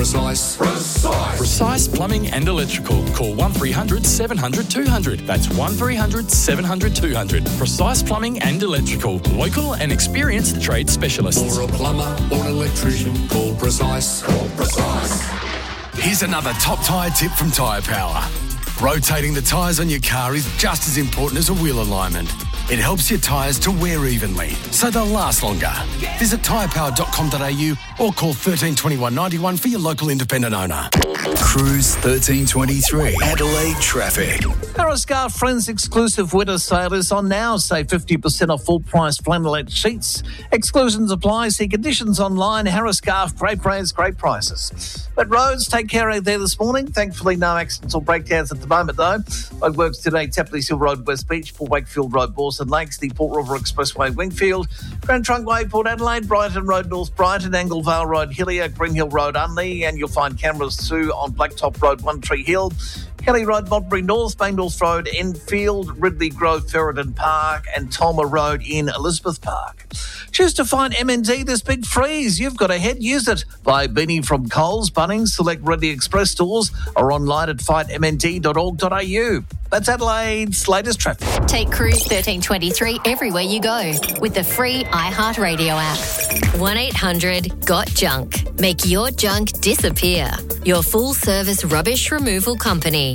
Precise Plumbing and Electrical. Call 1300 700 200. That's 1300 700 200. Precise Plumbing and Electrical. Local and experienced trade specialists. For a plumber or an electrician, call Precise. Call Precise. Here's another top tyre tip from Tyre Power. Rotating the tyres on your car is just as important as a wheel alignment. It helps your tyres to wear evenly, so they'll last longer. Visit tyrepower.com.au or call 13 21 91 for your local independent owner. Cruise 1323, Adelaide traffic. Harriscarf Friends exclusive winter sale is on now. Save 50% off full-price flannelette sheets. Exclusions apply. See conditions online. Harriscarf, great brands, great prices. But roads, take care out there this morning. Thankfully, no accidents or breakdowns at the moment, though. Road works today, Tapley Hill Road, West Beach, Port Wakefield Road, Mawson Lakes, the Port River Expressway, Wingfield, Grand Trunk Way, Port Adelaide, Brighton Road, North Brighton, Anglevale Road, Hillier, Green Hill Road, Unley, and you'll find cameras too on Blacktop Road, One Tree Hill, Kelly Road, Modbury North, Bainbridge Road, Enfield, Ridley Grove, Ferryden Park, and Tolmer Road in Elizabeth Park. Choose to find MND this big freeze. You've got a head, use it. Buy Beanie from Coles, Bunnings, select Ready Express stores, or online at fightmnd.org.au. That's Adelaide's latest traffic. Take Cruise 1323 everywhere you go with the free iHeartRadio app. 1-800-GOT-JUNK. Make your junk disappear. Your full-service rubbish removal company.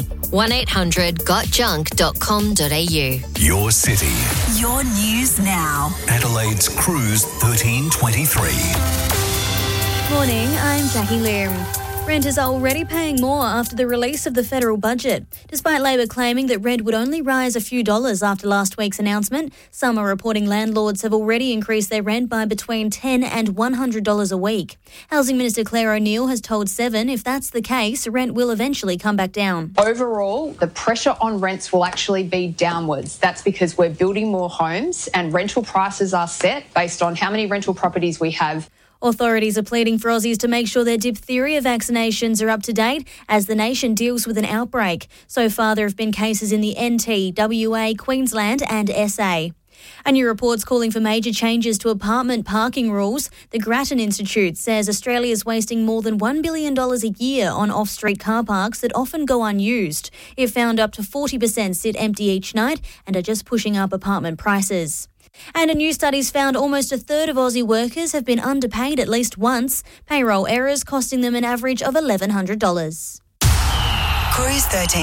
1-800-GOTJUNK.com.au. Your city. Your news now. Adelaide's Cruise 1323. Morning, I'm Jackie Lim. Renters are already paying more after the release of the federal budget. Despite Labor claiming that rent would only rise a few dollars after last week's announcement, some are reporting landlords have already increased their rent by between $10 and $100 a week. Housing Minister Claire O'Neil has told Seven if that's the case, rent will eventually come back down. Overall, the pressure on rents will actually be downwards. That's because we're building more homes and rental prices are set based on how many rental properties we have. Authorities are pleading for Aussies to make sure their diphtheria vaccinations are up to date as the nation deals with an outbreak. So far, there have been cases in the NT, WA, Queensland and SA. A new report's calling for major changes to apartment parking rules. The Grattan Institute says Australia is wasting more than $1 billion a year on off-street car parks that often go unused. It found up to 40% sit empty each night and are just pushing up apartment prices. And a new study's found almost a third of Aussie workers have been underpaid at least once, payroll errors costing them an average of $1,100. Cruise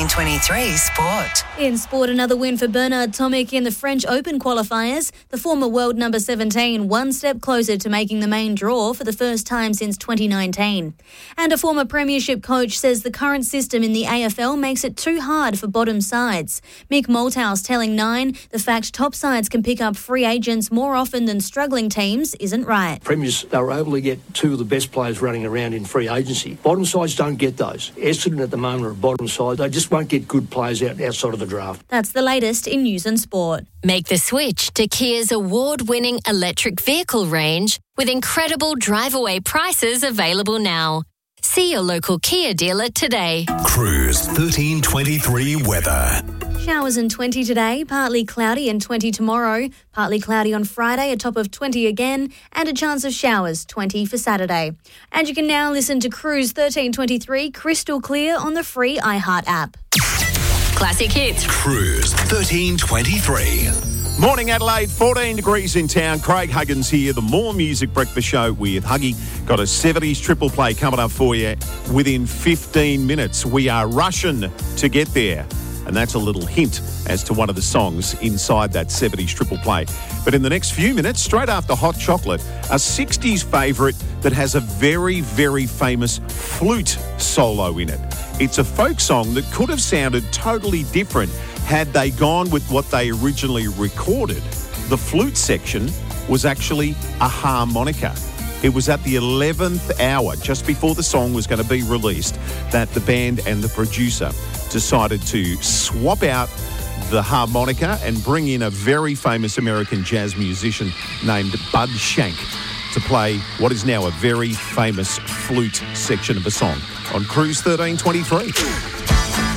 1323 Sport. In sport, another win for Bernard Tomic in the French Open qualifiers. The former world number 17 one step closer to making the main draw for the first time since 2019. And a former premiership coach says the current system in the AFL makes it too hard for bottom sides. Mick Malthouse telling Nine the fact top sides can pick up free agents more often than struggling teams isn't right. Premiers, they were able to get two of the best players running around in free agency. Bottom sides don't get those. Essendon at the moment are a bottom side. They just won't get good players outside of the draft. That's the latest in news and sport. Make the switch to Kia's award-winning electric vehicle range with incredible drive-away prices available now. See your local Kia dealer today. Cruise 1323 weather. Showers and 20 today, partly cloudy and 20 tomorrow, partly cloudy on Friday, a top of 20 again, and a chance of showers, 20 for Saturday. And you can now listen to Cruise 1323 crystal clear on the free iHeart app. Classic hits. Cruise 1323. Morning Adelaide, 14 degrees in town. Craig Huggins here, the More Music Breakfast Show with Huggy. Got a 70s triple play coming up for you within 15 minutes. We are rushing to get there. And that's a little hint as to one of the songs inside that 70s triple play. But in the next few minutes, straight after Hot Chocolate, a 60s favourite that has a very, very famous flute solo in it. It's a folk song that could have sounded totally different had they gone with what they originally recorded. The flute section was actually a harmonica. It was at the 11th hour, just before the song was going to be released, that the band and the producer decided to swap out the harmonica and bring in a very famous American jazz musician named Bud Shank to play what is now a very famous flute section of a song on Cruise 1323.